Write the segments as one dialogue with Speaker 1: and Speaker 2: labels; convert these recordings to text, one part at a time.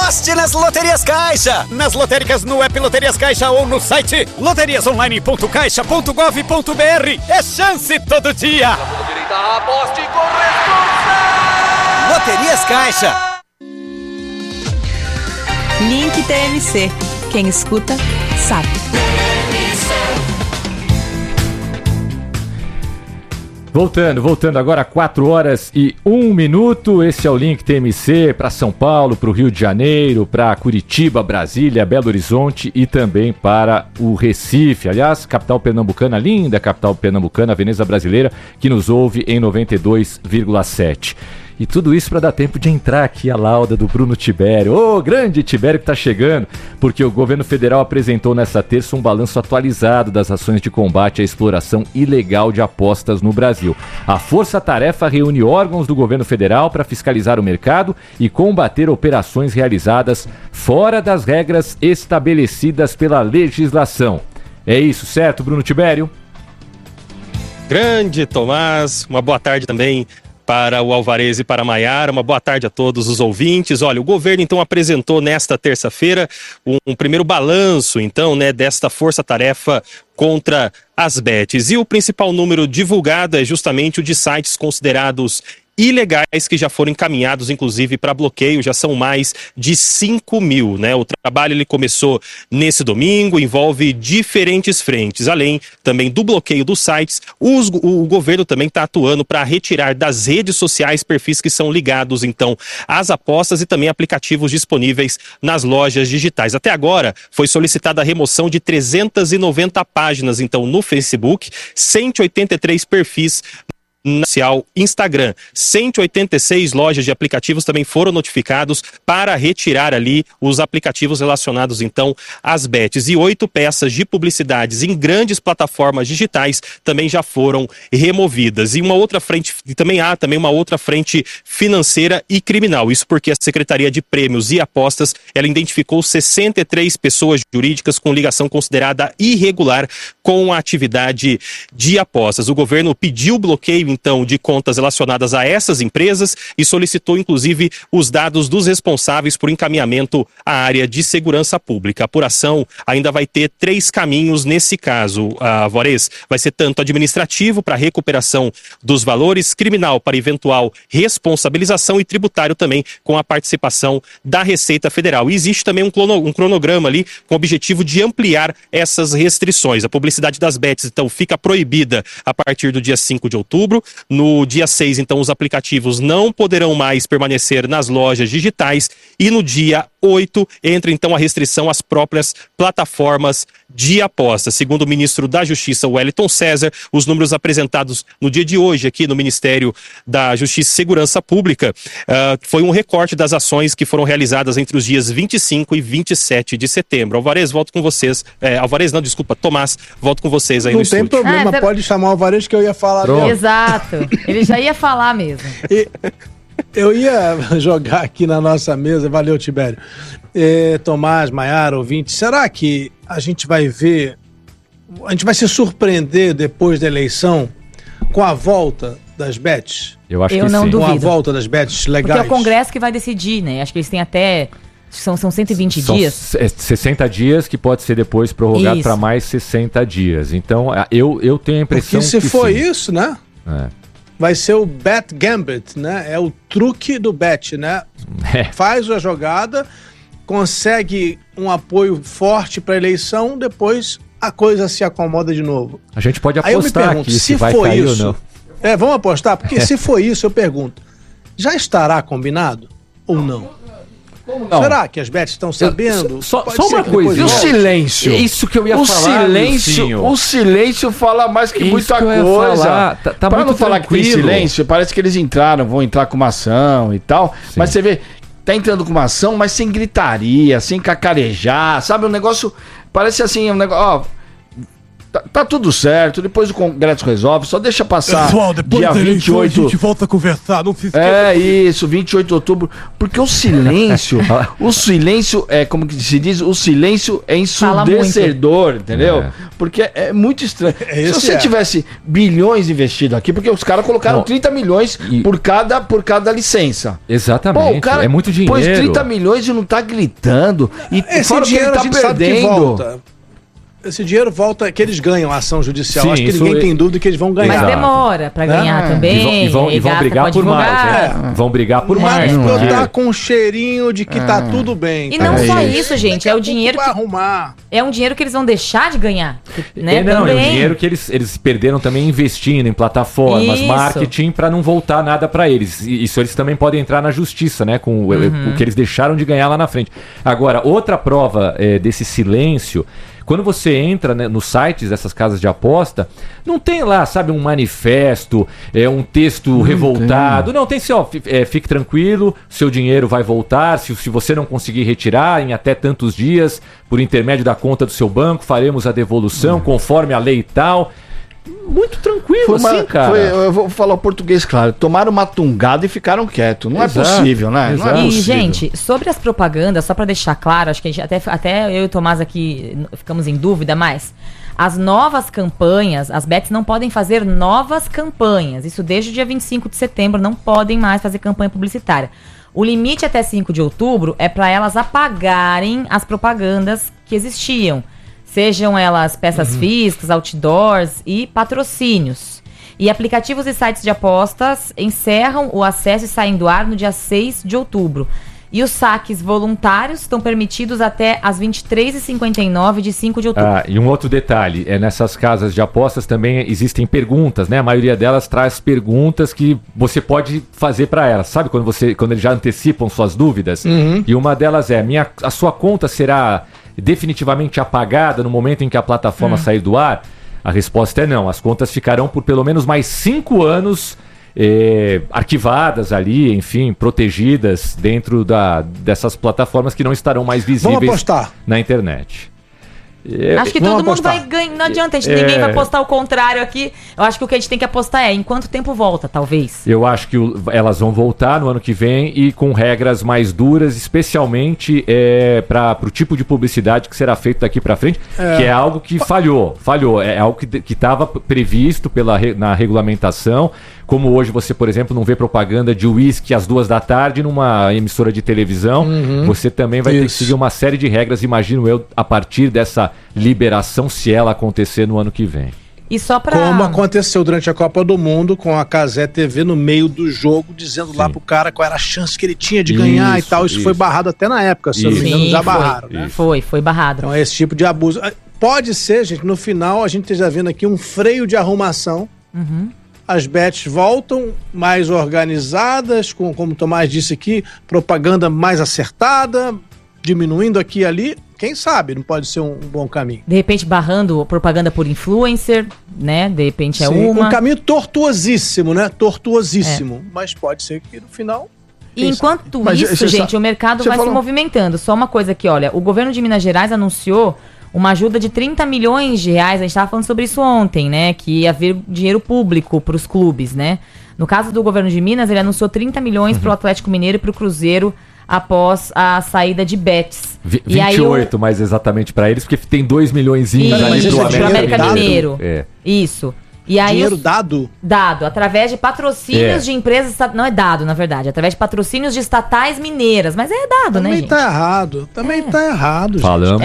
Speaker 1: Aposte nas Loterias Caixa. Nas lotéricas no app Loterias Caixa ou no site loteriasonline.caixa.gov.br. É chance todo dia.
Speaker 2: Aposte com responsa.
Speaker 1: Loterias Caixa.
Speaker 3: Link TMC. Quem escuta, sabe.
Speaker 4: Voltando agora, 4h01. Esse é o Link TMC para São Paulo, para o Rio de Janeiro, para Curitiba, Brasília, Belo Horizonte e também para o Recife. Aliás, capital pernambucana, linda capital pernambucana, a Veneza Brasileira, que nos ouve em 92,7. E tudo isso para dar tempo de entrar aqui a lauda do Bruno Tibério. Ô, grande Tibério que está chegando, porque o governo federal apresentou nesta terça um balanço atualizado das ações de combate à exploração ilegal de apostas no Brasil. A Força-Tarefa reúne órgãos do governo federal para fiscalizar o mercado e combater operações realizadas fora das regras estabelecidas pela legislação. É isso, certo, Bruno Tibério?
Speaker 5: Grande Tomás, uma boa tarde também para o Alvarez e para a Maiara, uma boa tarde a todos os ouvintes. Olha, o governo então apresentou nesta terça-feira um primeiro balanço então, né, desta força-tarefa contra as bets. E o principal número divulgado é justamente o de sites considerados ilegais que já foram encaminhados, inclusive, para bloqueio. Já são mais de 5.000, né? O trabalho ele começou nesse domingo, envolve diferentes frentes. Além também do bloqueio dos sites, o governo também está atuando para retirar das redes sociais perfis que são ligados, então, às apostas e também aplicativos disponíveis nas lojas digitais. Até agora, foi solicitada a remoção de 390 páginas, então, no Facebook, 183 perfis social Instagram. 186 lojas de aplicativos também foram notificados para retirar ali os aplicativos relacionados então às bets, e 8 peças de publicidades em grandes plataformas digitais também já foram removidas. E uma outra frente, também há uma outra frente financeira e criminal. Isso porque a Secretaria de Prêmios e Apostas, ela identificou 63 pessoas jurídicas com ligação considerada irregular com a atividade de apostas. O governo pediu bloqueio então de contas relacionadas a essas empresas e solicitou inclusive os dados dos responsáveis por encaminhamento à área de segurança pública. A apuração ainda vai ter 3 caminhos nesse caso, Alvarez. Vai ser tanto administrativo para recuperação dos valores, criminal para eventual responsabilização e tributário também com a participação da Receita Federal. E existe também um cronograma ali com o objetivo de ampliar essas restrições. A publicidade das bets então fica proibida a partir do dia 5 de outubro. No dia 6, então, os aplicativos não poderão mais permanecer nas lojas digitais. E no dia 8, entra então a restrição às próprias plataformas de apostas. Segundo o ministro da Justiça, Wellington César, os números apresentados no dia de hoje aqui no Ministério da Justiça e Segurança Pública foi um recorte das ações que foram realizadas entre os dias 25 e 27 de setembro. Alvarez, volto com vocês. Tomás, volto com vocês aí no estúdio.
Speaker 6: Não tem problema, pode chamar o Alvarez que eu ia falar dele.
Speaker 7: Exato, ele já ia falar mesmo.
Speaker 6: Eu ia jogar aqui na nossa mesa, valeu, Tibério. Tomás, Maiara, ouvinte, será que a gente vai se surpreender depois da eleição com a volta das bets?
Speaker 4: Eu acho que
Speaker 7: não
Speaker 4: sim.
Speaker 7: duvido.
Speaker 6: Com a volta das bets legais?
Speaker 7: Porque é o Congresso que vai decidir, né? Acho que eles têm até... São 120 dias.
Speaker 4: 60 dias que pode ser depois prorrogado para mais 60 dias. Então, eu tenho a impressão
Speaker 6: que se
Speaker 4: que
Speaker 6: for
Speaker 4: sim.
Speaker 6: isso, né? Vai ser o Bet Gambit, né? É o truque do bet, né? Faz a jogada, consegue um apoio forte para a eleição, depois a coisa se acomoda de novo.
Speaker 4: A gente pode
Speaker 6: Aí eu me
Speaker 4: apostar
Speaker 6: pergunto,
Speaker 4: aqui se vai
Speaker 6: for
Speaker 4: cair
Speaker 6: isso,
Speaker 4: ou não.
Speaker 6: Vamos apostar? Porque se for isso, eu pergunto, já estará combinado ou não? Não. Será que as bets estão sabendo?
Speaker 4: Só uma coisa.
Speaker 8: E o silêncio?
Speaker 4: Isso que eu ia falar.
Speaker 8: O silêncio fala mais que muita coisa.
Speaker 4: Tá
Speaker 8: pra
Speaker 4: muito
Speaker 8: não falar que tem silêncio, parece que eles vão entrar com uma ação e tal. Sim. Mas você vê, tá entrando com uma ação, mas sem gritaria, sem cacarejar, sabe? Um negócio, parece assim, um negócio, Tá tudo certo, depois o Congresso resolve, só deixa passar.
Speaker 9: Pessoal, depois
Speaker 8: dia
Speaker 9: da eleição
Speaker 8: 28.
Speaker 9: a gente volta a conversar, não se esqueça.
Speaker 8: É isso, 28 de outubro. Porque o silêncio, como que se diz, o silêncio é ensurdecedor, entendeu? Porque é muito estranho. Se você tivesse bilhões investido aqui, porque os caras colocaram 30 milhões por cada licença.
Speaker 4: Exatamente,
Speaker 8: Pô, o cara
Speaker 4: é muito dinheiro.
Speaker 8: Pôs 30 milhões e não tá gritando. E
Speaker 6: esse
Speaker 8: fora
Speaker 6: dinheiro
Speaker 8: que ele
Speaker 6: a
Speaker 8: tá
Speaker 6: gente sabe que
Speaker 8: perdendo.
Speaker 6: volta. Esse dinheiro volta, que eles ganham a ação judicial.
Speaker 4: Sim,
Speaker 6: acho que
Speaker 4: isso
Speaker 6: ninguém tem dúvida que eles vão ganhar.
Speaker 7: Mas demora pra ganhar também.
Speaker 4: E vão brigar por mais. Vão brigar por mais.
Speaker 6: Mas tá com um cheirinho de que tá tudo bem.
Speaker 7: E não só isso, gente. É o dinheiro
Speaker 6: que arrumar.
Speaker 7: É um dinheiro que eles vão deixar de ganhar. Né?
Speaker 4: É um dinheiro que eles perderam também investindo em plataformas, marketing, pra não voltar nada pra eles. Isso eles também podem entrar na justiça, né? Com o que eles deixaram de ganhar lá na frente. Agora, outra prova desse silêncio. Quando você entra, né, nos sites dessas casas de aposta, não tem lá, sabe, um manifesto, um texto revoltado. Não, tem assim, ó, fique tranquilo, seu dinheiro vai voltar, se você não conseguir retirar em até tantos dias, por intermédio da conta do seu banco, faremos a devolução conforme a lei e tal. Muito tranquilo, cara.
Speaker 8: Eu vou falar o português, claro. Tomaram uma tungada e ficaram quietos. Não é possível, né? Não é possível.
Speaker 7: E, gente, sobre as propagandas, só pra deixar claro, acho que a gente, até eu e o Tomás aqui ficamos em dúvida, mas as novas campanhas, as bets não podem fazer novas campanhas. Isso desde o dia 25 de setembro, não podem mais fazer campanha publicitária. O limite até 5 de outubro é para elas apagarem as propagandas que existiam. Sejam elas peças físicas, outdoors e patrocínios. E aplicativos e sites de apostas encerram o acesso e saem do ar no dia 6 de outubro. E os saques voluntários estão permitidos até às 23h59 de 5 de outubro.
Speaker 4: E um outro detalhe, nessas casas de apostas também existem perguntas, né? A maioria delas traz perguntas que você pode fazer para elas. Sabe quando eles já antecipam suas dúvidas? E uma delas é, a sua conta será definitivamente apagada no momento em que a plataforma sair do ar? A resposta é não. As contas ficarão por pelo menos mais 5 anos arquivadas ali, enfim, protegidas dentro dessas plataformas que não estarão mais visíveis na internet.
Speaker 7: Acho que todo mundo vai ganhar. Não adianta, ninguém vai apostar o contrário aqui. Eu acho que o que a gente tem que apostar é em quanto tempo volta, talvez.
Speaker 4: Eu acho que elas vão voltar no ano que vem e com regras mais duras, especialmente para o tipo de publicidade que será feito daqui para frente, que é algo que falhou. É algo que estava previsto na regulamentação. Como hoje você, por exemplo, não vê propaganda de uísque às 14h numa emissora de televisão, você também vai ter que seguir uma série de regras, imagino eu, a partir dessa liberação, se ela acontecer no ano que vem.
Speaker 7: E só pra...
Speaker 6: Como aconteceu durante a Copa do Mundo, com a Cazé TV no meio do jogo, dizendo lá pro cara qual era a chance que ele tinha de ganhar e tal. Isso foi barrado até na época, se eu não me engano, já barraram, né?
Speaker 7: Foi barrado.
Speaker 6: Então é esse tipo de abuso. Pode ser, gente, no final a gente esteja vendo aqui um freio de arrumação. As bets voltam mais organizadas, como o Tomás disse aqui, propaganda mais acertada, diminuindo aqui e ali. Quem sabe não pode ser um bom caminho.
Speaker 7: De repente barrando propaganda por influencer, né? De repente
Speaker 6: um caminho tortuosíssimo, né? Tortuosíssimo. Mas pode ser que no final...
Speaker 7: E enquanto isso, gente, o mercado vai se movimentando. Só uma coisa aqui, olha, o governo de Minas Gerais anunciou uma ajuda de 30 milhões de reais, a gente estava falando sobre isso ontem, né? Que ia haver dinheiro público para os clubes, né? No caso do governo de Minas, ele anunciou 30 milhões para o Atlético Mineiro e para o Cruzeiro após a saída de bets.
Speaker 4: 28, mais exatamente para eles, porque tem 2 milhões ali
Speaker 7: pro América Mineiro. Isso. E aí
Speaker 6: dinheiro dado?
Speaker 7: Dado, através de patrocínios de empresas... Não é dado, na verdade. Através de patrocínios de estatais mineiras. Mas é dado, né, gente?
Speaker 6: Também tá errado, gente.
Speaker 4: Falamos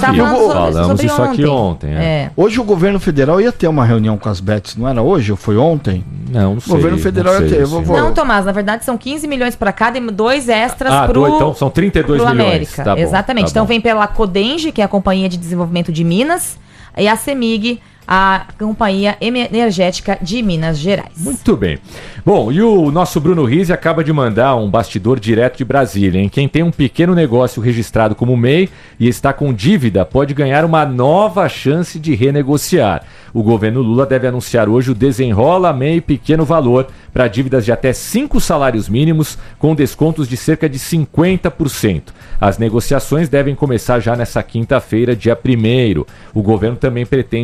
Speaker 4: isso aqui ontem.
Speaker 8: Hoje o governo federal ia ter uma reunião com as bets, não era hoje ou foi ontem?
Speaker 4: Não sei.
Speaker 8: O governo federal ia ter.
Speaker 7: Não, Tomás, na verdade são 15 milhões para cada e 2 extras
Speaker 4: então são 32 milhões.
Speaker 7: América.
Speaker 4: Tá bom,
Speaker 7: exatamente. Então vem pela Codenge, que é a Companhia de Desenvolvimento de Minas, e a CEMIG, a Companhia Energética de Minas Gerais.
Speaker 4: Muito bem. Bom, e o nosso Bruno Rizzi acaba de mandar um bastidor direto de Brasília, hein? Quem tem um pequeno negócio registrado como MEI e está com dívida pode ganhar uma nova chance de renegociar. O governo Lula deve anunciar hoje o Desenrola MEI Pequeno Valor para dívidas de até 5 salários mínimos com descontos de cerca de 50%. As negociações devem começar já nessa quinta-feira, dia 1º. O governo também pretende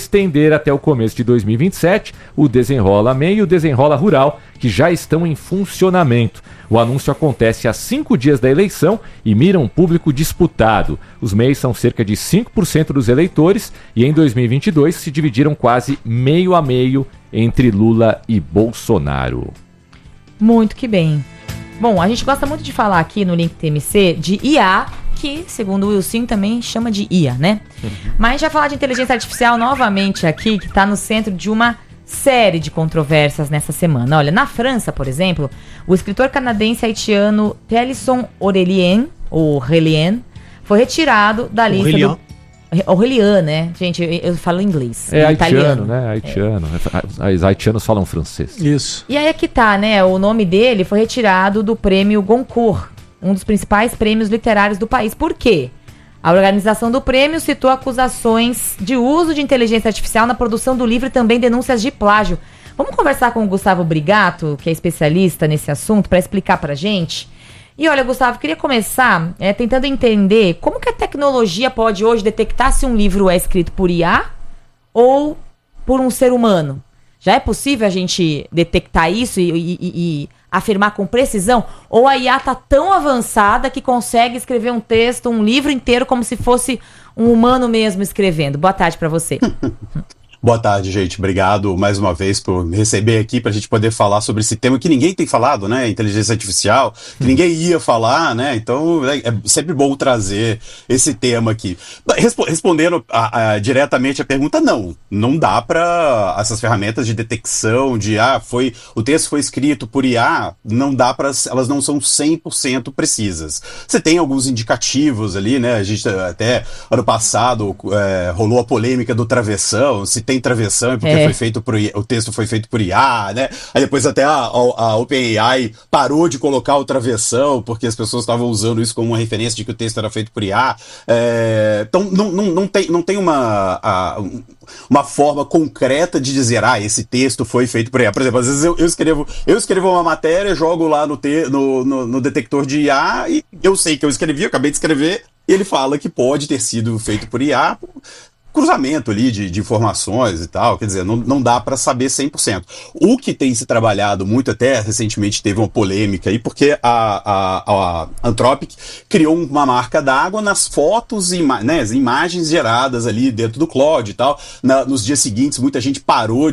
Speaker 4: estender até o começo de 2027 o Desenrola MEI e o Desenrola Rural, que já estão em funcionamento. O anúncio acontece a 5 dias da eleição e mira um público disputado. Os MEIs são cerca de 5% dos eleitores e em 2022 se dividiram quase meio a meio entre Lula e Bolsonaro.
Speaker 7: Muito que bem. Bom, a gente gosta muito de falar aqui no Link TMC de IA, que, segundo o Wilson, também chama de IA, né? Mas a gente vai falar de inteligência artificial novamente aqui, que está no centro de uma série de controvérsias nessa semana. Olha, na França, por exemplo, o escritor canadense haitiano Télisson Aurélien, ou Relien, foi retirado da lista do... Aurélien, né? Gente, eu falo inglês.
Speaker 4: É haitiano, né? Haitiano. Os haitianos falam francês.
Speaker 6: Isso.
Speaker 7: E aí é que tá, né? O nome dele foi retirado do prêmio Goncourt, um dos principais prêmios literários do país. Por quê? A organização do prêmio citou acusações de uso de inteligência artificial na produção do livro e também denúncias de plágio. Vamos conversar com o Gustavo Brigato, que é especialista nesse assunto, para explicar pra gente. E olha, Gustavo, queria começar tentando entender como que a tecnologia pode hoje detectar se um livro é escrito por IA ou por um ser humano. Já é possível a gente detectar isso e afirmar com precisão? Ou a IA está tão avançada que consegue escrever um texto, um livro inteiro, como se fosse um humano mesmo escrevendo? Boa tarde para você.
Speaker 10: Boa tarde, gente. Obrigado mais uma vez por me receber aqui para a gente poder falar sobre esse tema que ninguém tem falado, né? Inteligência artificial, que ninguém ia falar, né? Então é sempre bom trazer esse tema aqui. Respondendo diretamente a pergunta, não dá para essas ferramentas de detecção de o texto foi escrito por IA, não dá para, elas não são 100% precisas. Você tem alguns indicativos ali, né? A gente até ano passado rolou a polêmica do travessão, se tem travessão é porque foi feito por IA, o texto foi feito por IA, né? Aí depois até a OpenAI parou de colocar o travessão porque as pessoas estavam usando isso como uma referência de que o texto era feito por IA. Então não tem uma forma concreta de dizer esse texto foi feito por IA. Por exemplo, às vezes eu escrevo uma matéria, jogo lá no detector de IA e eu sei que eu acabei de escrever, e ele fala que pode ter sido feito por IA, cruzamento ali de informações e tal, quer dizer, não dá para saber 100%. O que tem se trabalhado muito, até recentemente teve uma polêmica aí, porque a Anthropic criou uma marca d'água nas fotos e as imagens geradas ali dentro do Claude e tal. Nos dias seguintes, muita gente parou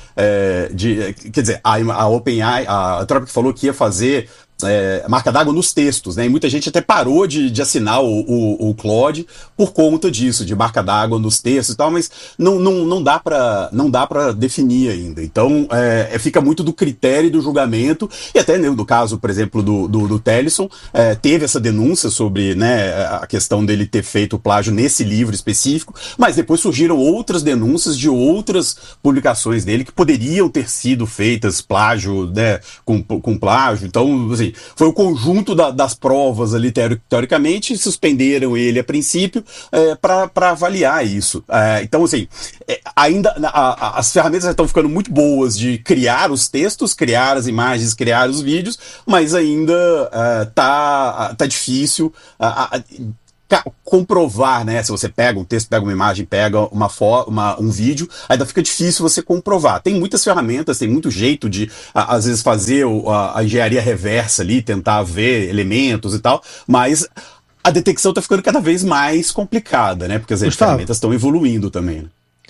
Speaker 10: quer dizer, a OpenAI, a Anthropic falou que ia fazer marca d'água nos textos, né? E muita gente até parou de assinar o Claude por conta disso, de marca d'água nos textos e tal, mas não dá para definir ainda. Então fica muito do critério e do julgamento, e até no caso, por exemplo, do Télisson, teve essa denúncia sobre, né, a questão dele ter feito plágio nesse livro específico, mas depois surgiram outras denúncias de outras publicações dele que poderiam ter sido feitas plágio, né, com plágio. Então, assim, foi o conjunto das provas ali, teoricamente, suspenderam ele a princípio para avaliar isso. Então, assim, ainda as ferramentas estão ficando muito boas de criar os textos, criar as imagens, criar os vídeos, mas ainda tá difícil comprovar, né? Se você pega um texto, pega uma imagem, pega um vídeo, ainda fica difícil você comprovar. Tem muitas ferramentas, tem muito jeito de, às vezes, fazer a engenharia reversa ali, tentar ver elementos e tal, mas a detecção está ficando cada vez mais complicada, né? Porque as ferramentas estão evoluindo também,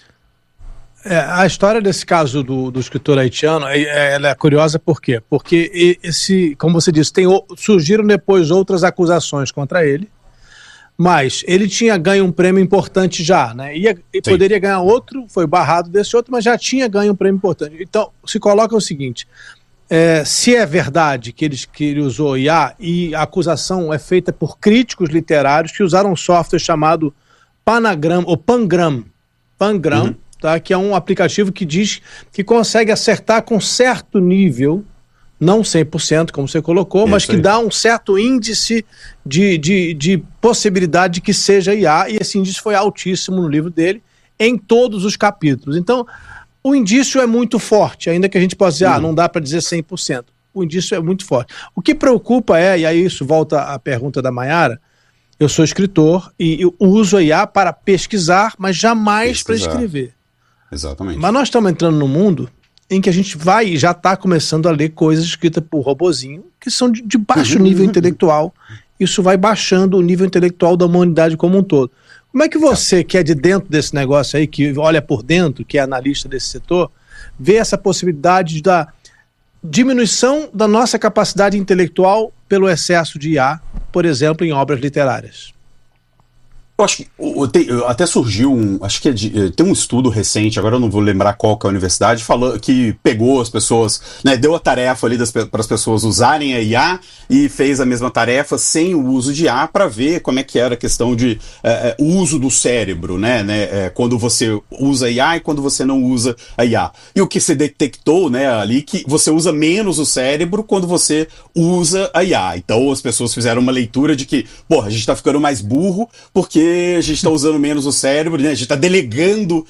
Speaker 10: né?
Speaker 6: A história desse caso do escritor haitiano, ela é curiosa por quê? Porque como você disse, surgiram depois outras acusações contra ele, mas ele tinha ganho um prêmio importante já, né? E poderia ganhar outro, foi barrado desse outro, mas já tinha ganho um prêmio importante. Então, se coloca o seguinte, se é verdade que ele usou IA, e a acusação é feita por críticos literários que usaram um software chamado Panagram, ou Pangram, tá? Que é um aplicativo que diz que consegue acertar com certo nível, não 100%, como você colocou, mas que dá um certo índice de possibilidade de que seja IA, e esse índice foi altíssimo no livro dele, em todos os capítulos. Então, o indício é muito forte, ainda que a gente possa dizer, não dá para dizer 100%. O indício é muito forte. O que preocupa e aí isso volta à pergunta da Mayara, eu sou escritor e eu uso a IA para pesquisar, mas jamais para escrever.
Speaker 10: Exatamente.
Speaker 6: Mas nós estamos entrando num mundo em que a gente já está começando a ler coisas escritas por robozinho, que são de baixo nível intelectual. Isso vai baixando o nível intelectual da humanidade como um todo. Como é que você, que é de dentro desse negócio aí, que olha por dentro, que é analista desse setor, vê essa possibilidade da diminuição da nossa capacidade intelectual pelo excesso de IA, por exemplo, em obras literárias?
Speaker 10: Eu acho que até surgiu tem um estudo recente, agora eu não vou lembrar qual que é a universidade, falando que pegou as pessoas, né, deu a tarefa ali para as pessoas usarem a IA e fez a mesma tarefa sem o uso de IA para ver como é que era a questão de o uso do cérebro, né, quando você usa a IA e quando você não usa a IA. E o que se detectou, né, ali, que você usa menos o cérebro quando você usa a IA. Então as pessoas fizeram uma leitura de que, a gente está ficando mais burro porque a gente está usando menos o cérebro, né? A gente está delegando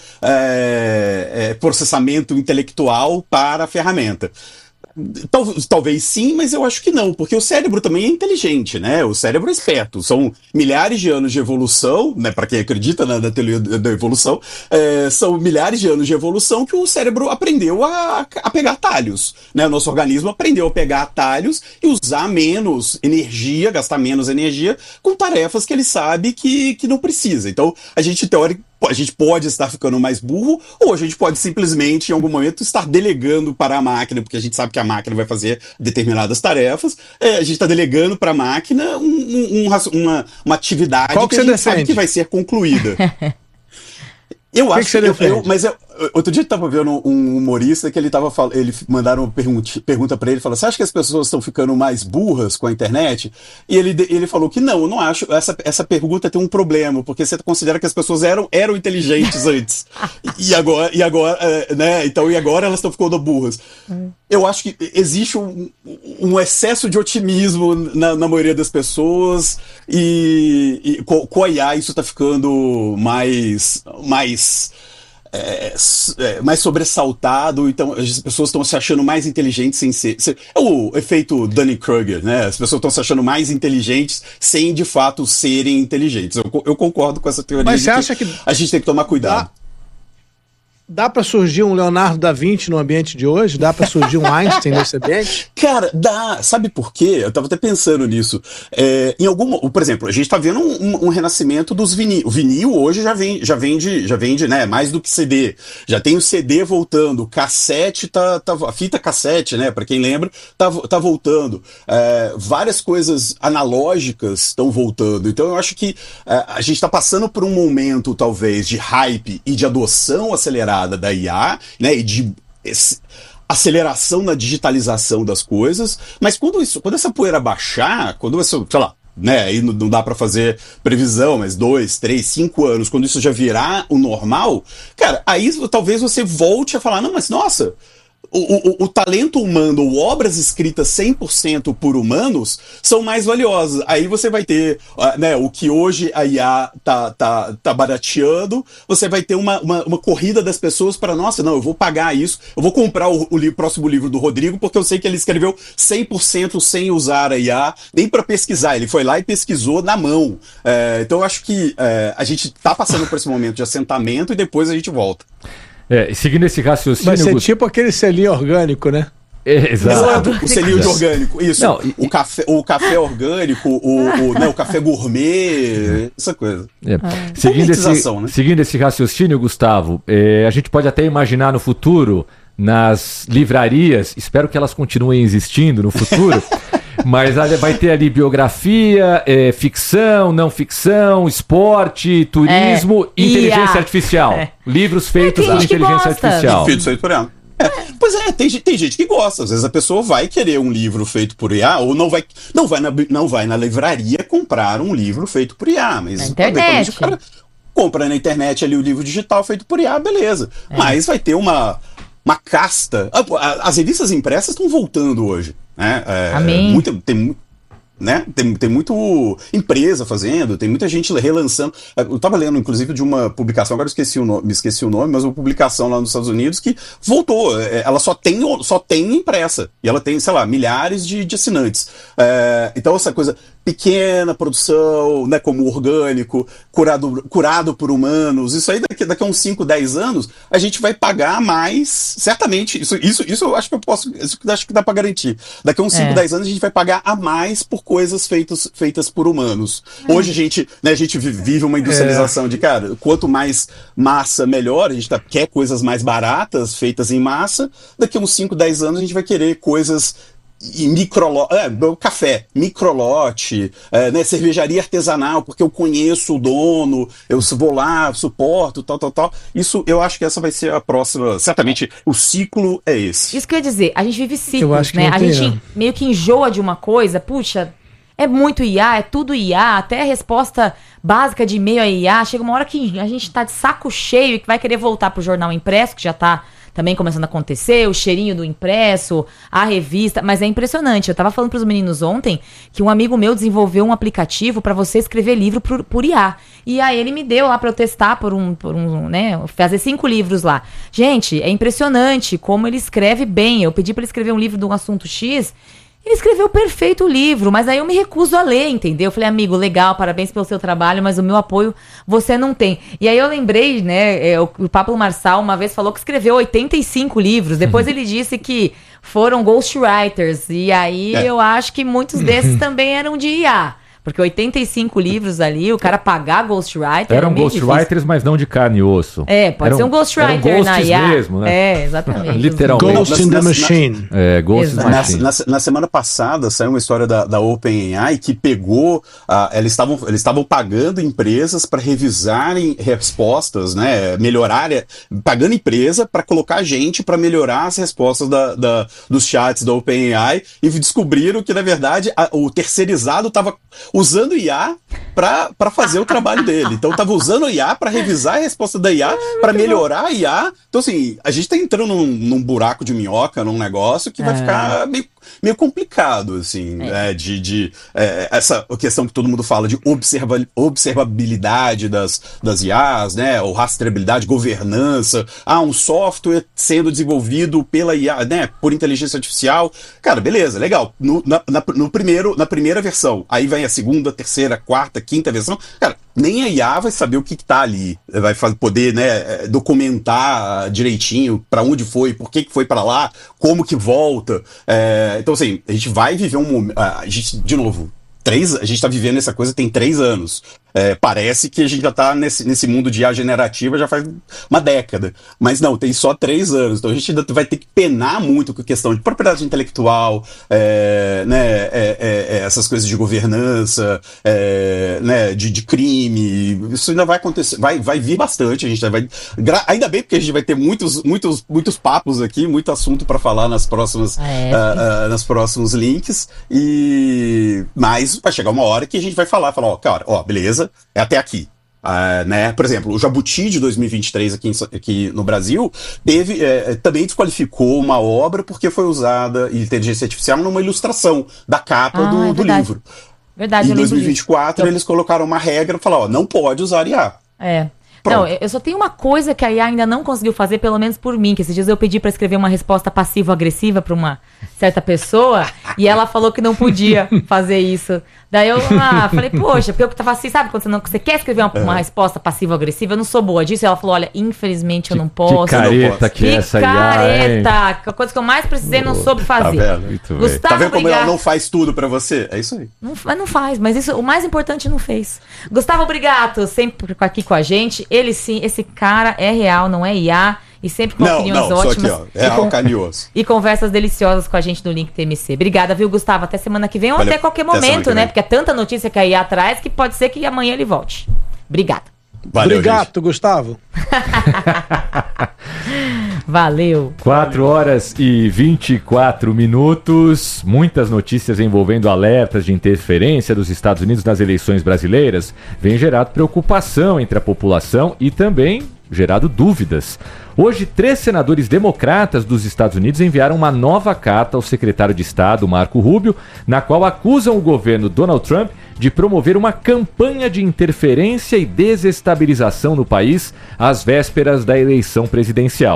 Speaker 10: processamento intelectual para a ferramenta. Talvez sim, mas eu acho que não, porque o cérebro também é inteligente, né? O cérebro é esperto. São milhares de anos de evolução, né? Para quem acredita na teoria da evolução, são milhares de anos de evolução que o cérebro aprendeu a pegar atalhos, né? O nosso organismo aprendeu a pegar atalhos e usar menos energia, gastar menos energia com tarefas que ele sabe que não precisa. Então, a gente pode estar ficando mais burro, ou a gente pode simplesmente, em algum momento, estar delegando para a máquina, porque a gente sabe que a máquina vai fazer determinadas tarefas, a gente está delegando para a máquina uma atividade que a gente sabe que vai ser concluída. Eu acho outro dia eu tava vendo um humorista que ele mandaram uma pergunta pra ele, falou: você acha que as pessoas estão ficando mais burras com a internet? E ele falou que não, eu não acho, essa pergunta tem um problema, porque você considera que as pessoas eram inteligentes antes, e agora, né, então, e agora elas estão ficando burras. Eu acho que existe um excesso de otimismo na maioria das pessoas, e com a IA isso tá ficando mais sobressaltado, então as pessoas estão se achando mais inteligentes sem ser. É o efeito Dunning-Kruger, né? As pessoas estão se achando mais inteligentes sem de fato serem inteligentes. Eu concordo com essa teoria.
Speaker 6: Mas você acha que
Speaker 10: a gente tem que tomar cuidado.
Speaker 6: Dá pra surgir um Leonardo da Vinci no ambiente de hoje? Dá pra surgir um Einstein nesse ambiente?
Speaker 10: Cara, dá. Sabe por quê? Eu tava até pensando nisso. Por exemplo, a gente tá vendo um renascimento dos vinil. O vinil hoje já vende, né, mais do que CD. Já tem o CD voltando. O cassete a fita cassete, né, pra quem lembra, tá voltando. Várias coisas analógicas estão voltando. Então eu acho que a gente tá passando por um momento, talvez, de hype e de adoção acelerada da IA, né, e de aceleração na digitalização das coisas, mas quando essa poeira baixar, quando isso, sei lá, né, aí não dá pra fazer previsão, mas 2, 3, 5 anos, quando isso já virar o normal, cara, aí talvez você volte a falar, não, mas nossa, o talento humano, ou obras escritas 100% por humanos, são mais valiosas. Aí você vai ter, né, o que hoje a IA tá barateando, você vai ter uma corrida das pessoas para, nossa, não, eu vou pagar isso, eu vou comprar o próximo livro do Rodrigo, porque eu sei que ele escreveu 100% sem usar a IA, nem para pesquisar, ele foi lá e pesquisou na mão. Então eu acho que a gente tá passando por esse momento de assentamento e depois a gente volta.
Speaker 4: Seguindo esse raciocínio...
Speaker 6: Vai ser tipo aquele selinho orgânico, né?
Speaker 4: Exato.
Speaker 10: O selinho de orgânico, isso. Não, o café orgânico, o café gourmet, essa coisa.
Speaker 4: Seguindo esse raciocínio, Gustavo, a gente pode até imaginar no futuro, nas livrarias, espero que elas continuem existindo no futuro, mas vai ter ali biografia, ficção, não ficção, esporte, turismo, inteligência artificial. Livros feitos por inteligência artificial.
Speaker 10: Feitos por IA. Pois é, tem gente que gosta. Às vezes a pessoa vai querer um livro feito por IA, ou não vai na livraria comprar um livro feito por IA, mas
Speaker 7: na internet.
Speaker 10: O cara compra na internet ali o livro digital feito por IA, beleza. Mas vai ter uma casta. As revistas impressas estão voltando hoje, né? Tem muito empresa fazendo, tem muita gente relançando. Eu estava lendo, inclusive, de uma publicação, agora me esqueci o nome, mas uma publicação lá nos Estados Unidos que voltou. Ela só tem impressa. E ela tem, sei lá, milhares de assinantes. Então, essa coisa. pequena produção, né, como orgânico, curado por humanos, isso aí daqui a uns 5, 10 anos, a gente vai pagar mais, certamente, isso eu acho que acho que dá pra garantir. Daqui a uns 5, 10 anos a gente vai pagar a mais por coisas feitas por humanos. Hoje a gente vive uma industrialização de, cara, quanto mais massa, melhor, a gente quer coisas mais baratas, feitas em massa, daqui a uns 5, 10 anos a gente vai querer coisas café, microlote, né, cervejaria artesanal, porque eu conheço o dono, eu vou lá, suporto, tal. Isso, eu acho que essa vai ser a próxima. Certamente, o ciclo é esse.
Speaker 7: Isso que eu ia dizer, a gente vive ciclos, né? A gente meio que enjoa de uma coisa, puxa, é muito IA, é tudo IA, até a resposta básica de e-mail é IA. Chega uma hora que a gente tá de saco cheio e que vai querer voltar pro jornal impresso, que já tá também começando a acontecer, o cheirinho do impresso, a revista, mas é impressionante. Eu tava falando pros meninos ontem que um amigo meu desenvolveu um aplicativo para você escrever livro por IA. E aí ele me deu lá para eu testar por um, né, fazer 5 livros lá. Gente, é impressionante como ele escreve bem. Eu pedi para ele escrever um livro de um assunto X. Ele escreveu perfeito o livro, mas aí eu me recuso a ler, entendeu? Eu falei, amigo, legal, parabéns pelo seu trabalho, mas o meu apoio você não tem. E aí eu lembrei, né, o Pablo Marçal uma vez falou que escreveu 85 livros, depois ele disse que foram ghostwriters, e aí eu acho que muitos desses também eram de IA. Porque 85 livros ali, o cara pagar ghostwriter...
Speaker 4: Eram ghostwriters, mas não de carne e osso.
Speaker 7: Pode ser um ghostwriter na IA.
Speaker 4: Mesmo, né?
Speaker 7: Exatamente.
Speaker 4: Literalmente.
Speaker 6: Ghost in the Machine.
Speaker 4: Ghost in the Machine.
Speaker 10: Na semana passada saiu uma história da OpenAI que pegou... eles estavam pagando empresas para revisarem respostas, né? Pagando empresa para colocar gente para melhorar as respostas dos chats da OpenAI, e descobriram que, na verdade, o terceirizado estava usando IA para fazer o trabalho dele. Então tava usando a IA para revisar a resposta da IA, para melhorar a IA. Então assim, a gente tá entrando num buraco de minhoca, num negócio que vai ficar meio complicado, assim, essa questão que todo mundo fala de observabilidade das IAs, né, ou rastreabilidade, governança, um software sendo desenvolvido pela IA, né, por inteligência artificial. Cara, beleza, legal. Na primeira versão, aí vai a segunda, terceira, quarta, quinta versão, cara, nem a IA vai saber o que tá ali, vai poder, né, documentar direitinho para onde foi, por que foi para lá, como que volta. Então, assim, a gente vai viver um momento. A gente, de novo, a gente tá vivendo essa coisa tem 3 anos. Parece que a gente já tá nesse mundo de IA generativa já faz uma década. Mas não, tem só 3 anos. Então a gente ainda vai ter que penar muito com a questão de propriedade intelectual, né, essas coisas de governança, né, de crime. Isso ainda vai acontecer, vai vir bastante. A gente vai, ainda bem, porque a gente vai ter muitos papos aqui, muito assunto para falar nas próximos links. Mas vai chegar uma hora que a gente vai falar, cara, beleza, é até aqui. Né? Por exemplo, o Jabuti de 2023 aqui no Brasil também desqualificou uma obra porque foi usada inteligência artificial numa ilustração da capa do livro.
Speaker 7: Verdade,
Speaker 10: em 2024 eles colocaram uma regra e falaram, não pode usar IA.
Speaker 7: Pronto. Não, eu só tenho uma coisa que a IA ainda não conseguiu fazer, pelo menos por mim, que esses dias eu pedi pra escrever uma resposta passivo-agressiva pra uma certa pessoa, e ela falou que não podia fazer isso. Daí eu falei, poxa, porque eu tava assim, sabe, quando você quer escrever uma resposta passivo-agressiva, eu não sou boa disso, e ela falou, olha, infelizmente eu não posso.
Speaker 4: Que careta que é essa
Speaker 7: careta, a coisa que eu mais precisei não soube fazer.
Speaker 10: Tá vendo?
Speaker 7: Gustavo,
Speaker 10: tá vendo como ela não faz tudo pra você? É isso aí.
Speaker 7: Não faz, mas isso, o mais importante não fez. Gustavo Brigato, sempre aqui com a gente. Ele sim, esse cara é real, não é IA. E sempre com opiniões ótimas. Aqui,
Speaker 10: real, carnioso.
Speaker 7: E conversas deliciosas com a gente no Link TMC. Obrigada, viu, Gustavo? Até semana que vem ou até qualquer momento, né? Porque é tanta notícia que a IA traz que pode ser que amanhã ele volte. Obrigada.
Speaker 6: Valeu, obrigado, Gustavo.
Speaker 7: Valeu.
Speaker 4: 4h24. Muitas notícias envolvendo alertas de interferência dos Estados Unidos nas eleições brasileiras vem gerado preocupação entre a população e também gerado dúvidas. Hoje, 3 senadores democratas dos Estados Unidos enviaram uma nova carta ao secretário de Estado, Marco Rubio, na qual acusam o governo Donald Trump de promover uma campanha de interferência e desestabilização no país às vésperas da eleição presidencial.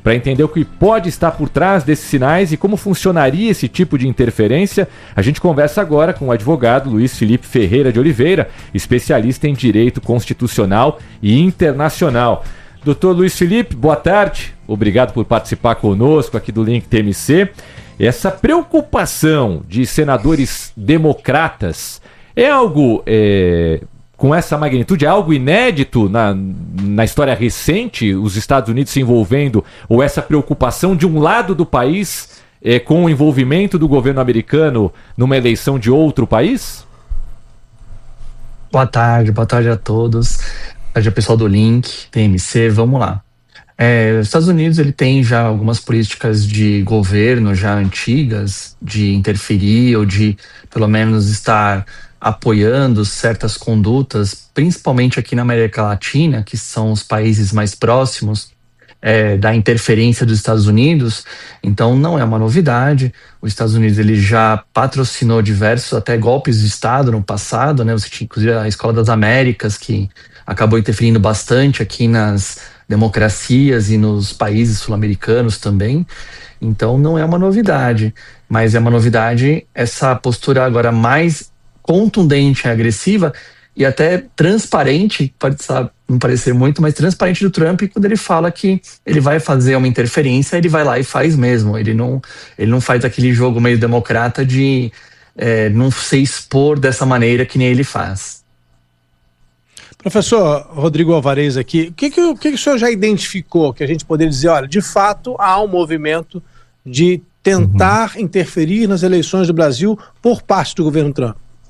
Speaker 4: Para entender o que pode estar por trás desses sinais e como funcionaria esse tipo de interferência, a gente conversa agora com o advogado Luiz Felipe Ferreira de Oliveira, especialista em direito constitucional e internacional. Doutor Luiz Felipe, boa tarde. Obrigado por participar conosco aqui do Link TMC. Essa preocupação de senadores democratas é algo com essa magnitude, é algo inédito na história recente, os Estados Unidos se envolvendo, ou essa preocupação de um lado do país com o envolvimento do governo americano numa eleição de outro país?
Speaker 11: Boa tarde a todos. Boa tarde, pessoal do Link TMC, vamos lá. Os Estados Unidos ele tem já algumas políticas de governo já antigas de interferir ou de pelo menos estar apoiando certas condutas, principalmente aqui na América Latina, que são os países mais próximos da interferência dos Estados Unidos. Então não é uma novidade. Os Estados Unidos ele já patrocinou diversos até golpes de Estado no passado, né? Você tinha inclusive a Escola das Américas, que acabou interferindo bastante aqui nas democracias e nos países sul-americanos também. Então não é uma novidade, mas é uma novidade essa postura agora mais contundente e agressiva e até transparente, pode não parecer muito, mas transparente do Trump, quando ele fala que ele vai fazer uma interferência, ele vai lá e faz mesmo. Ele não faz aquele jogo meio democrata de não se expor dessa maneira que nem ele faz.
Speaker 6: Professor Rodrigo Alvarez aqui, o que o senhor já identificou que a gente poderia dizer, olha, de fato há um movimento de tentar interferir nas eleições do Brasil por parte do governo Trump?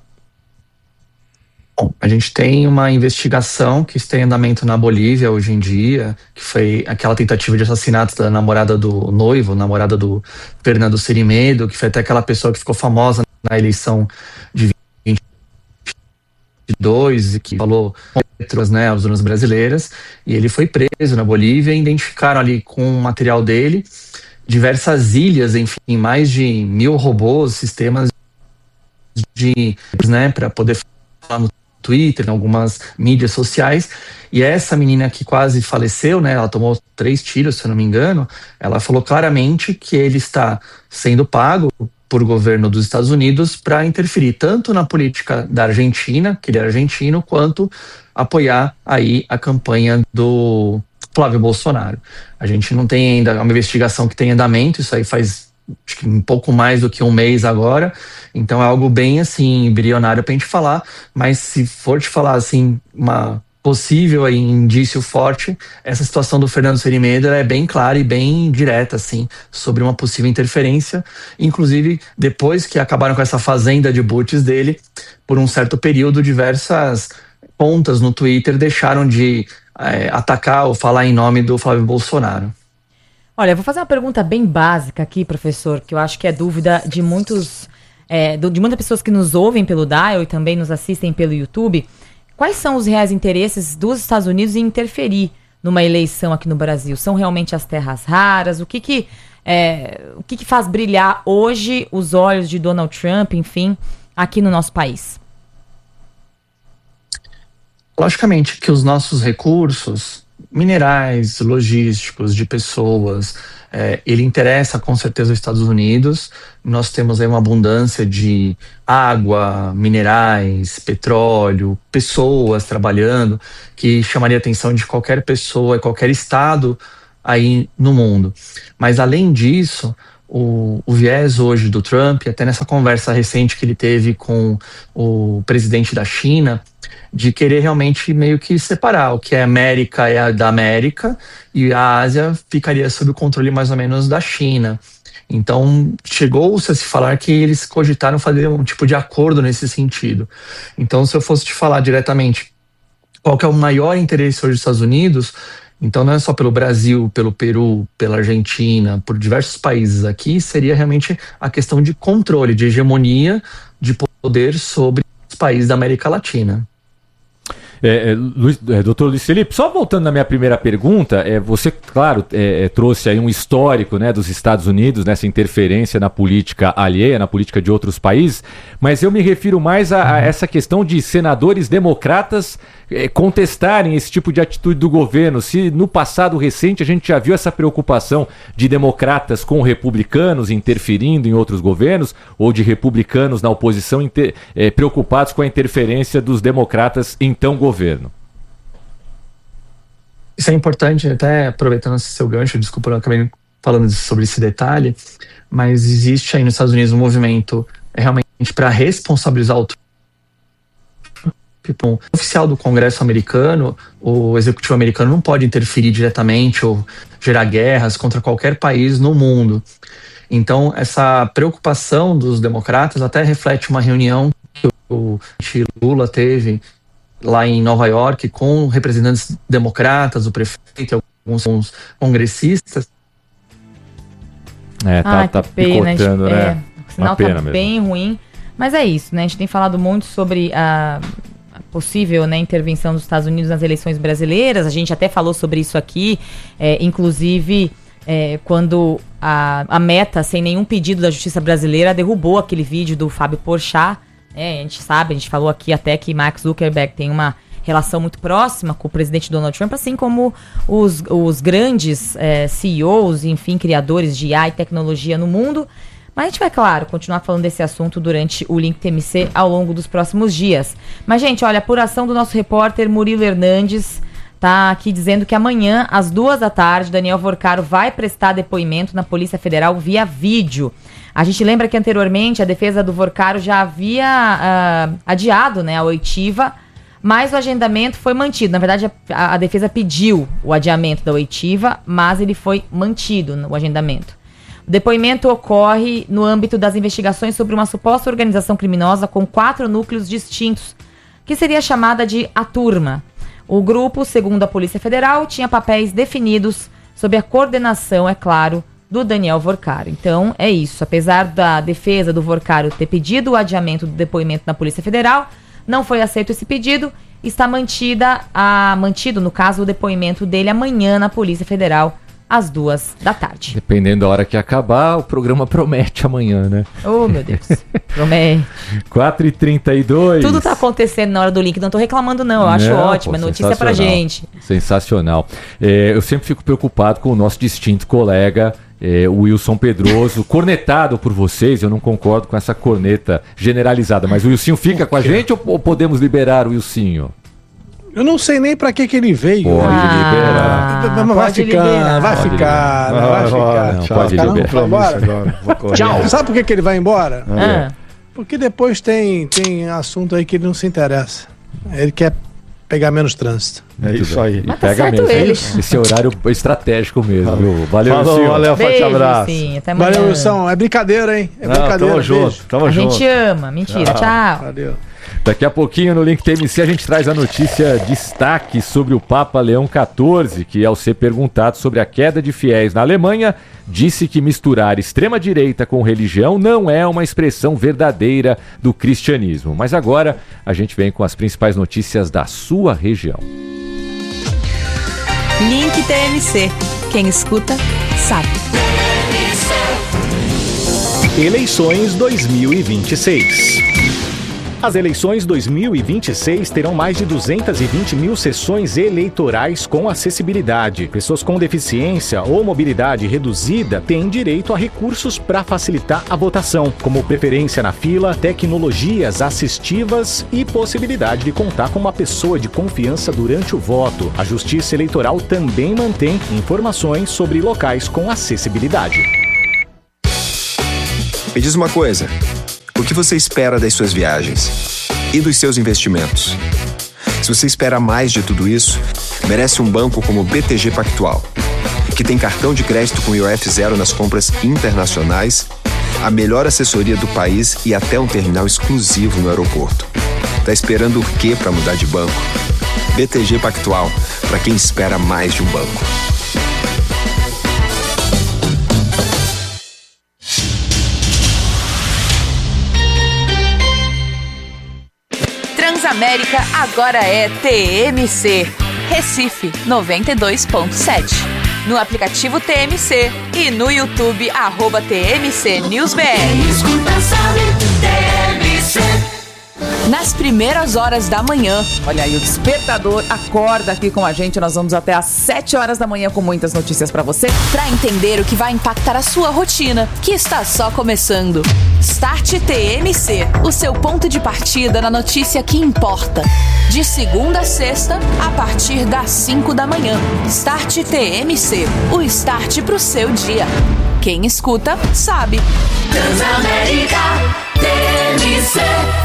Speaker 11: Bom, a gente tem uma investigação que está em andamento na Bolívia hoje em dia, que foi aquela tentativa de assassinato da namorada do noivo, namorada do Fernando Sirimedo, que foi até aquela pessoa que ficou famosa na eleição de 2022 e que falou né, às urnas brasileiras, e ele foi preso na Bolívia e identificaram ali com o material dele diversas ilhas, enfim, mais de 1.000 robôs, sistemas né, para poder falar no Twitter, em algumas mídias sociais. E essa menina que quase faleceu, né, ela tomou 3 tiros, se eu não me engano, ela falou claramente que ele está sendo pago por governo dos Estados Unidos para interferir tanto na política da Argentina, que ele é argentino, quanto apoiar aí a campanha do Flávio Bolsonaro. A gente não tem ainda uma investigação que tem andamento, isso aí faz acho que um pouco mais do que um mês agora, então é algo bem assim, embrionário pra gente falar, mas se for te falar assim, uma possível aí, indício forte, essa situação do Fernando Sirimedo é bem clara e bem direta assim, sobre uma possível interferência, inclusive depois que acabaram com essa fazenda de boots dele, por um certo período, diversas contas no Twitter deixaram de atacar ou falar em nome do Flávio Bolsonaro.
Speaker 7: Olha, eu vou fazer uma pergunta bem básica aqui, professor, que eu acho que é dúvida de muitas pessoas que nos ouvem pelo Dial e também nos assistem pelo YouTube. Quais são os reais interesses dos Estados Unidos em interferir numa eleição aqui no Brasil? São realmente as terras raras? O que faz brilhar hoje os olhos de Donald Trump, enfim, aqui no nosso país?
Speaker 11: Logicamente que os nossos recursos minerais, logísticos, de pessoas, ele interessa com certeza os Estados Unidos. Nós temos aí uma abundância de água, minerais, petróleo, pessoas trabalhando, que chamaria a atenção de qualquer pessoa, qualquer estado aí no mundo. Mas além disso, o viés hoje do Trump, até nessa conversa recente que ele teve com o presidente da China, de querer realmente meio que separar o que é América é da América e a Ásia ficaria sob o controle mais ou menos da China. Então chegou-se a se falar que eles cogitaram fazer um tipo de acordo nesse sentido. Então, se eu fosse te falar diretamente qual que é o maior interesse hoje dos Estados Unidos, então não é só pelo Brasil, pelo Peru, pela Argentina, por diversos países aqui, seria realmente a questão de controle, de hegemonia, de poder sobre os países da América Latina.
Speaker 4: Doutor Luiz Felipe, só voltando na minha primeira pergunta, você, claro, trouxe aí um histórico, né, dos Estados Unidos, nessa interferência na política alheia, na política de outros países, mas eu me refiro mais a essa questão de senadores democratas contestarem esse tipo de atitude do governo. Se no passado recente a gente já viu essa preocupação de democratas com republicanos interferindo em outros governos, ou de republicanos na oposição preocupados com a interferência dos democratas então governo.
Speaker 11: Isso é importante, até aproveitando esse seu gancho, desculpa, eu acabei falando sobre esse detalhe, mas existe aí nos Estados Unidos um movimento realmente para responsabilizar o Trump. O oficial do Congresso americano, o executivo americano não pode interferir diretamente ou gerar guerras contra qualquer país no mundo. Então, essa preocupação dos democratas até reflete uma reunião que o Lula teve lá em Nova York com representantes democratas, o prefeito e alguns congressistas.
Speaker 7: Tá picotando,
Speaker 11: né?
Speaker 7: O sinal tá bem ruim. Mas é isso, né? A gente tem falado muito sobre a possível, né, intervenção dos Estados Unidos nas eleições brasileiras. A gente até falou sobre isso aqui, inclusive quando a Meta, sem nenhum pedido da Justiça Brasileira, derrubou aquele vídeo do Fábio Porchat. A gente sabe, a gente falou aqui até que Mark Zuckerberg tem uma relação muito próxima com o presidente Donald Trump, assim como os grandes CEOs, enfim, criadores de IA e tecnologia no mundo. Mas a gente vai, claro, continuar falando desse assunto durante o Link TMC ao longo dos próximos dias. Mas, gente, olha, a apuração do nosso repórter Murilo Hernandes tá aqui dizendo que amanhã, às 2h, Daniel Vorcaro vai prestar depoimento na Polícia Federal via vídeo. A gente lembra que anteriormente a defesa do Vorcaro já havia adiado, né, a oitiva, mas o agendamento foi mantido. Na verdade, a defesa pediu o adiamento da oitiva, mas ele foi mantido no agendamento. O depoimento ocorre no âmbito das investigações sobre uma suposta organização criminosa com 4 núcleos distintos, que seria chamada de A Turma. O grupo, segundo a Polícia Federal, tinha papéis definidos sob a coordenação, é claro, do Daniel Vorcaro. Então, é isso. Apesar da defesa do Vorcaro ter pedido o adiamento do depoimento na Polícia Federal, não foi aceito esse pedido. Está mantido, no caso, o depoimento dele amanhã na Polícia Federal, às 2h.
Speaker 4: Dependendo da hora que acabar, o programa promete amanhã, né?
Speaker 7: Oh, meu Deus. Promete.
Speaker 4: 4h32.
Speaker 7: Tudo tá acontecendo na hora do link. Não tô reclamando, não. Eu acho ótimo. É notícia pra gente.
Speaker 4: Sensacional. Eu sempre fico preocupado com o nosso distinto colega, o Wilson Pedroso, cornetado por vocês. Eu não concordo com essa corneta generalizada. Mas o Wilsinho fica com a gente ou podemos liberar o Wilsinho?
Speaker 6: Eu não sei nem pra que ele veio.
Speaker 4: Pode liberar.
Speaker 6: Vai ficar.
Speaker 4: Pode liberar.
Speaker 6: Vai embora. Tchau. Sabe por que ele vai embora? Porque depois tem assunto aí que ele não se interessa. Ele quer pegar menos trânsito.
Speaker 4: É isso aí.
Speaker 7: Mas tá certo ele.
Speaker 4: Esse horário estratégico mesmo, viu? Valeu, Wilson.
Speaker 8: Valeu, forte abraço.
Speaker 7: Sim, até amanhã.
Speaker 6: Valeu, Wilson. É brincadeira, hein? É brincadeira.
Speaker 8: Tamo junto.
Speaker 7: A gente ama. Mentira. Tchau.
Speaker 6: Valeu.
Speaker 4: Daqui a pouquinho no Link TMC a gente traz a notícia destaque sobre o Papa Leão XIV, que ao ser perguntado sobre a queda de fiéis na Alemanha, disse que misturar extrema-direita com religião não é uma expressão verdadeira do cristianismo. Mas agora a gente vem com as principais notícias da sua região.
Speaker 3: Link TMC. Quem escuta, sabe.
Speaker 12: Eleições 2026. As eleições 2026 terão mais de 220 mil sessões eleitorais com acessibilidade. Pessoas com deficiência ou mobilidade reduzida têm direito a recursos para facilitar a votação, como preferência na fila, tecnologias assistivas e possibilidade de contar com uma pessoa de confiança durante o voto. A Justiça Eleitoral também mantém informações sobre locais com acessibilidade.
Speaker 13: Me diz uma coisa. O que você espera das suas viagens? E dos seus investimentos? Se você espera mais de tudo isso, merece um banco como o BTG Pactual, que tem cartão de crédito com IOF zero nas compras internacionais, a melhor assessoria do país e até um terminal exclusivo no aeroporto. Tá esperando o quê para mudar de banco? BTG Pactual, para quem espera mais de um banco.
Speaker 3: Transamérica agora é TMC. Recife 92.7. No aplicativo TMC e no YouTube @TMC NewsBR.
Speaker 14: Escuta, sabe, TMC.
Speaker 3: Nas primeiras horas da manhã.
Speaker 15: Olha aí, o Despertador acorda aqui com a gente. Nós vamos até às 7 horas da manhã com muitas notícias pra você.
Speaker 3: Pra entender o que vai impactar a sua rotina, que está só começando. Start TMC, o seu ponto de partida na notícia que importa. De segunda a sexta, a partir das 5 da manhã. Start TMC, o start pro seu dia. Quem escuta, sabe.
Speaker 14: Transamérica TMC.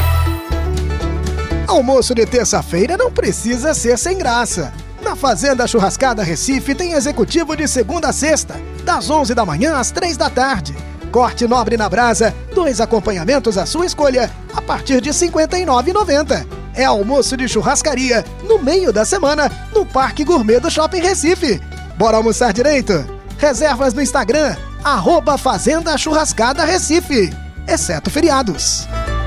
Speaker 16: Almoço de terça-feira não precisa ser sem graça. Na Fazenda Churrascada Recife tem executivo de segunda a sexta, das 11 da manhã às 3 da tarde. Corte nobre na brasa, 2 acompanhamentos à sua escolha, a partir de R$ 59,90. É almoço de churrascaria, no meio da semana, no Parque Gourmet do Shopping Recife. Bora almoçar direito? Reservas no Instagram, @Fazenda Churrascada Recife, exceto feriados.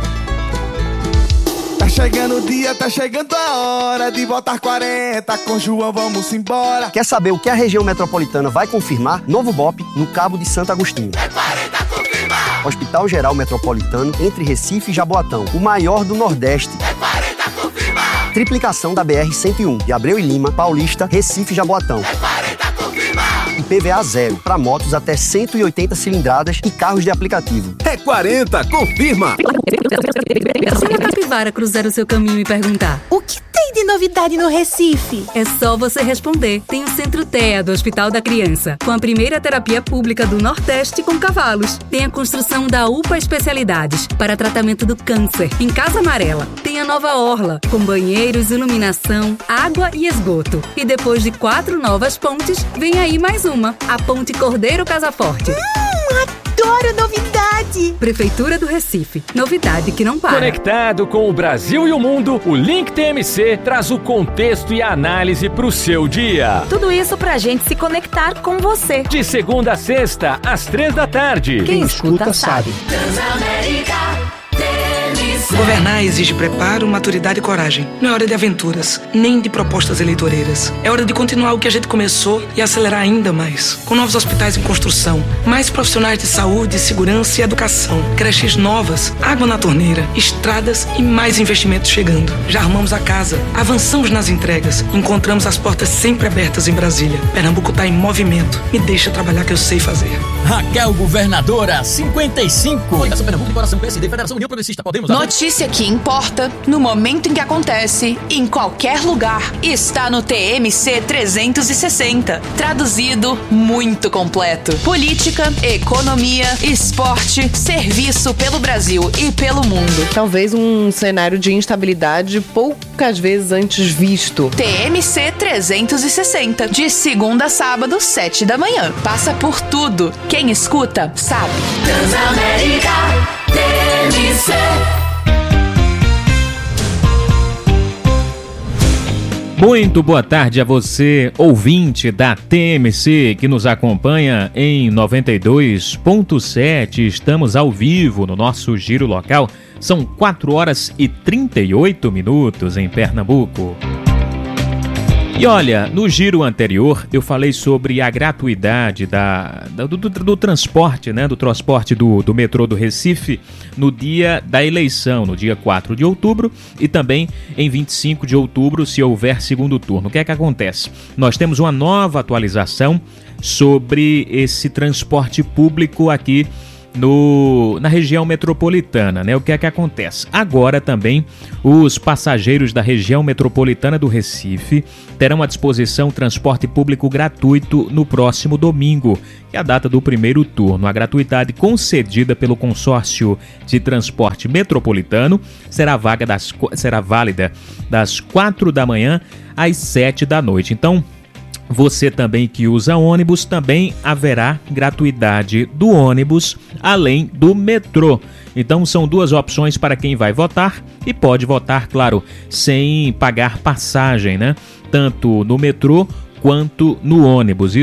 Speaker 17: Tá chegando o dia, tá chegando a hora de botar 40, com João vamos embora.
Speaker 18: Quer saber o que a região metropolitana vai confirmar? Novo BOP no Cabo de Santo Agostinho.
Speaker 14: É 40 confirmar.
Speaker 18: Hospital Geral Metropolitano entre Recife e Jaboatão, o maior do Nordeste.
Speaker 14: É 40 confirmar.
Speaker 18: Triplicação da BR-101, de Abreu e Lima, Paulista, Recife e Jaboatão.
Speaker 14: É 40 confirmar.
Speaker 18: IPVA zero, para motos até 180 cilindradas e carros de aplicativo.
Speaker 19: É 40, confirma!
Speaker 20: Se a capivara cruzar o seu caminho e perguntar: o que tem de novidade no Recife? É só você responder. Tem o Centro TEA do Hospital da Criança, com a primeira terapia pública do Nordeste com cavalos. Tem a construção da UPA Especialidades para tratamento do câncer, em Casa Amarela. Tem a nova orla, com banheiros, iluminação, água e esgoto. E depois de 4 novas pontes, vem aí mais uma, a Ponte Cordeiro Casaforte. Adoro novidade! Prefeitura do Recife. Novidade que não para.
Speaker 12: Conectado com o Brasil e o mundo, o Link TMC traz o contexto e a análise pro seu dia.
Speaker 7: Tudo isso pra gente se conectar com você.
Speaker 12: De segunda a sexta, às 3 da tarde.
Speaker 7: Quem escuta sabe.
Speaker 14: Transamérica TMC.
Speaker 21: Governar exige preparo, maturidade e coragem. Não é hora de aventuras, nem de propostas eleitoreiras. É hora de continuar o que a gente começou e acelerar ainda mais. Com novos hospitais em construção, mais profissionais de saúde, segurança e educação, creches novas, água na torneira, estradas e mais investimentos chegando. Já armamos a casa, avançamos nas entregas, encontramos as portas sempre abertas em Brasília. Pernambuco está em movimento. Me deixa trabalhar que eu sei fazer.
Speaker 22: Raquel Governadora, 55. Coligação Pernambuco, Coração PSD, Federação União Progressista. Podemos
Speaker 3: Notícia que importa, no momento em que acontece, em qualquer lugar, está no TMC 360. Traduzido, muito completo. Política, economia, esporte, serviço pelo Brasil e pelo mundo.
Speaker 23: Talvez um cenário de instabilidade poucas vezes antes visto.
Speaker 3: TMC 360, de segunda a sábado, 7 da manhã. Passa por tudo. Quem escuta, sabe.
Speaker 14: Transamérica TMC.
Speaker 24: Muito boa tarde a você, ouvinte da TMC, que nos acompanha em 92.7. Estamos ao vivo no nosso giro local. São 4 horas e 38 minutos em Pernambuco. E olha, no giro anterior eu falei sobre a gratuidade do transporte, né, do transporte do metrô do Recife no dia da eleição, no dia 4 de outubro e também em 25 de outubro, se houver segundo turno. O que é que acontece? Nós temos uma nova atualização sobre esse transporte público aqui na região metropolitana, né? O que é que acontece? Agora também os passageiros da região metropolitana do Recife terão à disposição transporte público gratuito no próximo domingo, que é a data do primeiro turno. A gratuidade concedida pelo consórcio de transporte metropolitano será válida das 4 da manhã às 7 da noite. Então, você também que usa ônibus, também haverá gratuidade do ônibus, além do metrô. Então são duas opções para quem vai votar e pode votar, claro, sem pagar passagem, né? Tanto no metrô quanto no ônibus. Isso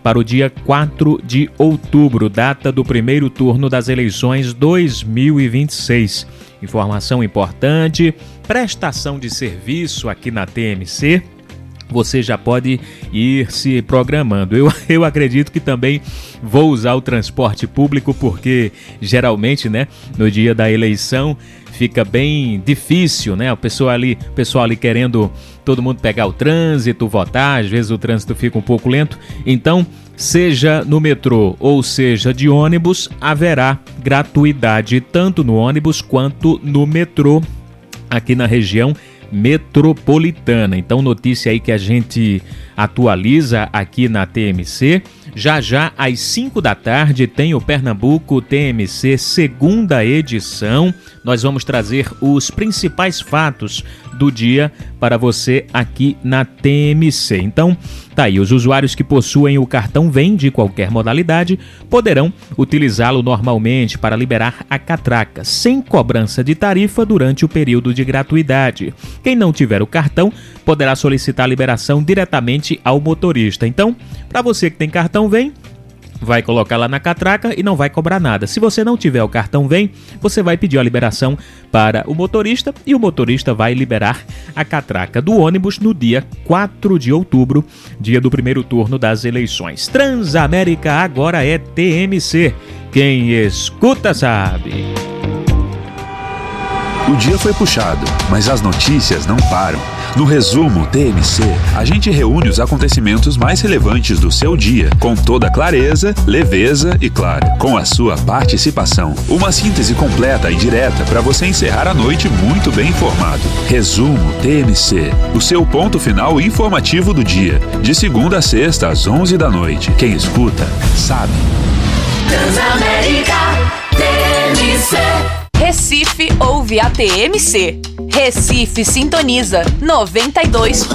Speaker 24: para o dia 4 de outubro, data do primeiro turno das eleições 2026. Informação importante, prestação de serviço aqui na TMC. Você já pode ir se programando. Eu acredito que também vou usar o transporte público, porque geralmente, né, no dia da eleição fica bem difícil, né? O pessoal ali querendo todo mundo pegar o trânsito, votar, às vezes o trânsito fica um pouco lento. Então, seja no metrô ou seja de ônibus, haverá gratuidade tanto no ônibus quanto no metrô aqui na região metropolitana. Então, notícia aí que a gente atualiza aqui na TMC. Já às 5 da tarde tem o Pernambuco TMC segunda edição. Nós vamos trazer os principais fatos do dia para você aqui na TMC. Então, tá aí, os usuários que possuem o cartão Vem de qualquer modalidade poderão utilizá-lo normalmente para liberar a catraca, sem cobrança de tarifa durante o período de gratuidade. Quem não tiver o cartão poderá solicitar a liberação diretamente ao motorista. Então, para você que tem cartão Vem, vai colocar lá na catraca e não vai cobrar nada. Se você não tiver o cartão Vem, você vai pedir a liberação para o motorista e o motorista vai liberar a catraca do ônibus no dia 4 de outubro, dia do primeiro turno das eleições. Transamérica agora é TMC. Quem escuta sabe.
Speaker 1: O dia foi puxado, mas as notícias não param. No resumo TMC, a gente reúne os acontecimentos mais relevantes do seu dia, com toda clareza, leveza e, claro, com a sua participação. Uma síntese completa e direta para você encerrar a noite muito bem informado. Resumo TMC, o seu ponto final informativo do dia, de segunda a sexta às 11 da noite. Quem escuta, sabe.
Speaker 14: Transamérica TMC.
Speaker 3: Recife ouve a TMC. Recife sintoniza 92.